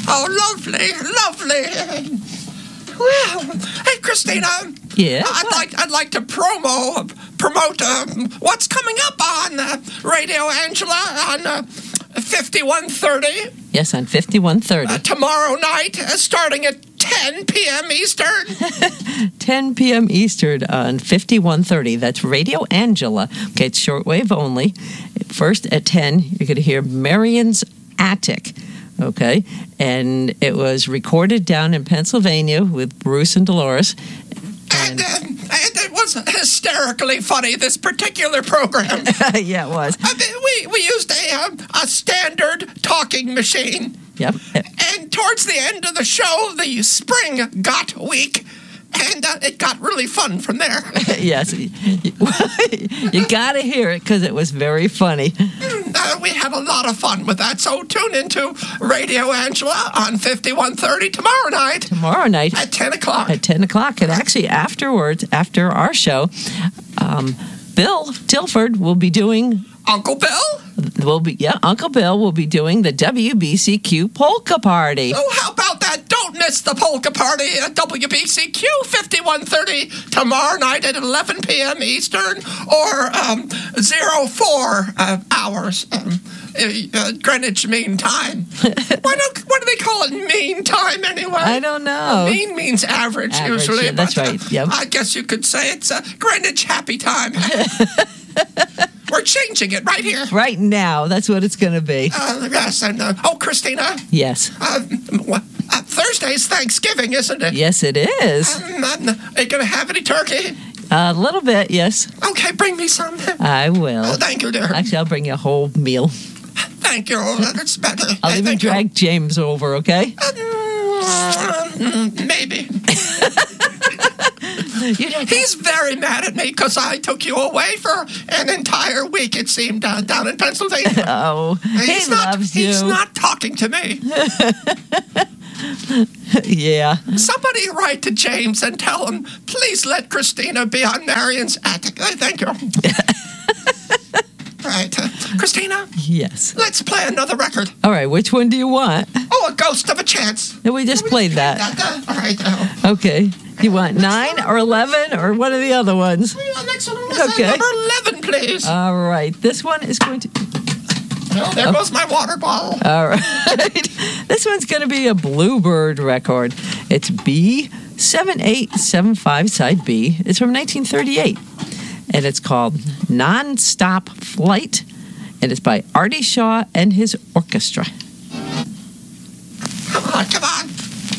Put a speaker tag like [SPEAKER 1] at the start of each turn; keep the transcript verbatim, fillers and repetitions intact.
[SPEAKER 1] Oh, lovely, lovely. Well, hey, Christina.
[SPEAKER 2] Yeah.
[SPEAKER 1] I'd
[SPEAKER 2] what?
[SPEAKER 1] like I'd like to promo promote uh, what's coming up on uh, Radio Angela on uh, fifty-one thirty.
[SPEAKER 2] Yes, on fifty-one thirty.
[SPEAKER 1] Uh, tomorrow night, uh, starting at ten p.m. Eastern.
[SPEAKER 2] ten p.m. Eastern on fifty-one thirty. That's Radio Angela. Okay, it's shortwave only. First at ten, you're going to hear Marion's Attic. Okay, and it was recorded down in Pennsylvania with Bruce and Dolores.
[SPEAKER 1] And, uh, and it was hysterically funny, this particular program.
[SPEAKER 2] Yeah, it was.
[SPEAKER 1] I mean, we, we used a, um, a standard talking machine.
[SPEAKER 2] Yep.
[SPEAKER 1] And towards the end of the show, the spring got weak. And uh, it got really fun from there.
[SPEAKER 2] Yes. You got to hear it because it was very funny.
[SPEAKER 1] Uh, we had a lot of fun with that. So tune into Radio Angela on fifty-one thirty tomorrow night.
[SPEAKER 2] Tomorrow night.
[SPEAKER 1] At ten o'clock.
[SPEAKER 2] At ten o'clock. And actually afterwards, after our show, um, Bill Tilford will be doing...
[SPEAKER 1] Uncle Bill?
[SPEAKER 2] Will be yeah, Uncle Bill will be doing the W B C Q Polka Party.
[SPEAKER 1] Oh, how about that? Don't miss the Polka Party at W B C Q fifty-one thirty tomorrow night at eleven p.m. Eastern or um, zero four uh, hours um, uh, Greenwich Mean Time. Why don't, what do they call it? Mean time anyway?
[SPEAKER 2] I don't know.
[SPEAKER 1] Mean means average,
[SPEAKER 2] Average,
[SPEAKER 1] usually.
[SPEAKER 2] yeah, that's
[SPEAKER 1] but, uh,
[SPEAKER 2] right. Yep.
[SPEAKER 1] I guess you could say it's a Greenwich Happy Time. We're changing it right here.
[SPEAKER 2] Right now, that's what it's going to be.
[SPEAKER 1] Uh, yes, and uh, oh, Christina.
[SPEAKER 2] Yes.
[SPEAKER 1] Uh, uh, Thursday's Thanksgiving, isn't it?
[SPEAKER 2] Yes, it is.
[SPEAKER 1] Um, uh, are you going to have any turkey?
[SPEAKER 2] A little bit, yes.
[SPEAKER 1] Okay, bring me some.
[SPEAKER 2] I will.
[SPEAKER 1] Oh, thank you, dear.
[SPEAKER 2] Actually, I'll bring you a whole meal.
[SPEAKER 1] Thank you. That's better.
[SPEAKER 2] I'll
[SPEAKER 1] Hey,
[SPEAKER 2] even
[SPEAKER 1] thank you.
[SPEAKER 2] drag James over, okay?
[SPEAKER 1] Uh, maybe.
[SPEAKER 2] You don't
[SPEAKER 1] He's very mad at me because I took you away for an entire week, it seemed, uh, down in Pennsylvania.
[SPEAKER 2] Oh, he
[SPEAKER 1] he's not,
[SPEAKER 2] loves you.
[SPEAKER 1] He's not talking to me.
[SPEAKER 2] Yeah.
[SPEAKER 1] Somebody write to James and tell him, please let Christina be on Marion's attic. I thank you. All right. Uh, Christina,
[SPEAKER 2] Yes.
[SPEAKER 1] let's play another record.
[SPEAKER 2] All right, which one do you want?
[SPEAKER 1] Oh, a Ghost of a Chance.
[SPEAKER 2] No, we just played that.
[SPEAKER 1] uh, all right. Uh,
[SPEAKER 2] Okay. You want nine or eleven or one of the other ones?
[SPEAKER 1] the next one, let's
[SPEAKER 2] Okay.
[SPEAKER 1] have number eleven, please.
[SPEAKER 2] All right. This one is going to...
[SPEAKER 1] Well, there goes my water bottle.
[SPEAKER 2] All right. This one's going to be a Bluebird record. It's B seven eight seven five, side B. It's from nineteen thirty-eight. And it's called Non-Stop Flight. And it's by Artie Shaw and his orchestra.